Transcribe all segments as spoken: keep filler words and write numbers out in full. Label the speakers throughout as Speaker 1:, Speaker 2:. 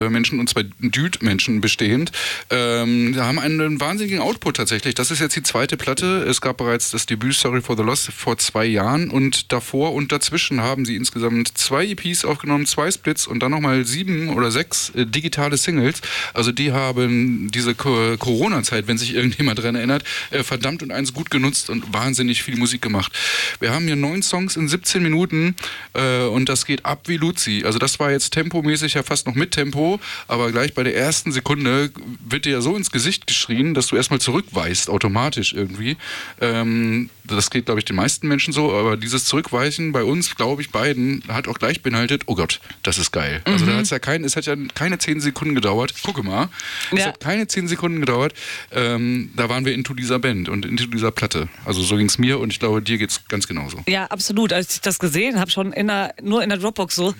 Speaker 1: Menschen, und zwar Dude-Menschen bestehend, ähm, haben einen wahnsinnigen Output tatsächlich. Das ist jetzt die zweite Platte. Es gab bereits das Debüt Sorry for the Loss vor zwei Jahren und davor und dazwischen haben sie insgesamt zwei E Ps aufgenommen, zwei Splits und dann nochmal sieben oder sechs äh, digitale Singles. Also die haben diese Co- Corona-Zeit, wenn sich irgendjemand dran erinnert, äh, verdammt und eins gut genutzt und wahnsinnig viel Musik gemacht. Wir haben hier neun Songs in siebzehn Minuten äh, und das geht ab wie Luzi. Also das war jetzt tempomäßig ja fast noch mit Tempo, aber gleich bei der ersten Sekunde wird dir ja so ins Gesicht geschrien, dass du erstmal zurückweichst, automatisch irgendwie. Ähm, das geht, glaube ich, den meisten Menschen so, aber dieses Zurückweichen bei uns, glaube ich, beiden, hat auch gleich beinhaltet, oh Gott, das ist geil. Mhm. Also da hat's ja kein, es hat ja keine zehn Sekunden gedauert, gucke mal, ja. Es hat keine zehn Sekunden gedauert, ähm, da waren wir into dieser Band und into dieser Platte. Also so ging es mir und ich glaube, dir geht's ganz genauso.
Speaker 2: Ja, absolut. Als ich das gesehen habe, schon in der, nur in der Dropbox so,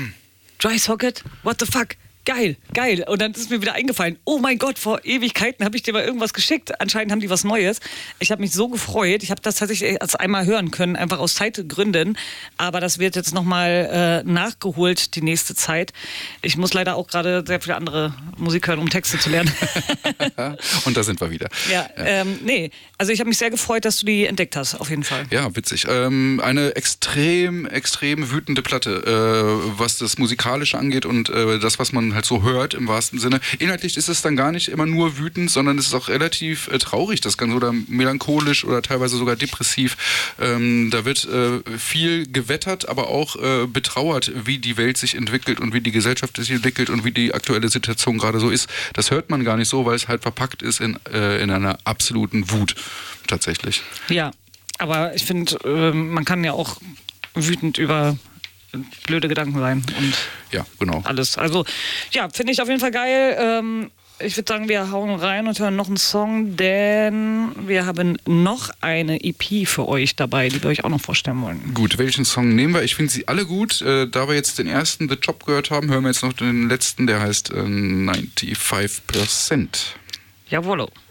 Speaker 2: Dry Socket, what the fuck? Geil, geil. Und dann ist mir wieder eingefallen, oh mein Gott, vor Ewigkeiten habe ich dir mal irgendwas geschickt. Anscheinend haben die was Neues. Ich habe mich so gefreut. Ich habe das tatsächlich erst einmal hören können, einfach aus Zeitgründen. Aber das wird jetzt nochmal äh, nachgeholt die nächste Zeit. Ich muss leider auch gerade sehr viele andere Musik hören, um Texte zu lernen.
Speaker 1: Und da sind wir wieder.
Speaker 2: Ja, ja. Ähm, nee, also ich habe mich sehr gefreut, dass du die entdeckt hast, auf jeden Fall.
Speaker 1: Ja, witzig. Ähm, eine extrem, extrem wütende Platte, äh, was das Musikalische angeht und äh, das, was man halt so hört im wahrsten Sinne. Inhaltlich ist es dann gar nicht immer nur wütend, sondern es ist auch relativ äh, traurig, das Ganze, oder melancholisch oder teilweise sogar depressiv. Ähm, da wird äh, viel gewettert, aber auch äh, betrauert, wie die Welt sich entwickelt und wie die Gesellschaft sich entwickelt und wie die aktuelle Situation gerade so ist. Das hört man gar nicht so, weil es halt verpackt ist in, äh, in einer absoluten Wut tatsächlich.
Speaker 2: Ja, aber ich finde, äh, man kann ja auch wütend über blöde Gedanken sein und
Speaker 1: ja, genau.
Speaker 2: alles. Also, ja, finde ich auf jeden Fall geil. Ähm, ich würde sagen, wir hauen rein und hören noch einen Song, denn wir haben noch eine E P für euch dabei, die wir euch auch noch vorstellen wollen.
Speaker 1: Gut, welchen Song nehmen wir? Ich finde sie alle gut. Äh, da wir jetzt den ersten The Job gehört haben, hören wir jetzt noch den letzten, der heißt äh, fünfundneunzig Prozent.
Speaker 2: Jawollo.